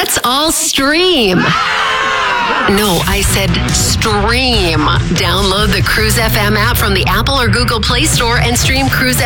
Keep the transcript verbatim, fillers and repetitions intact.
Let's all stream. No, I said stream. Download the Cruise F M app from the Apple or Google Play Store and stream Cruise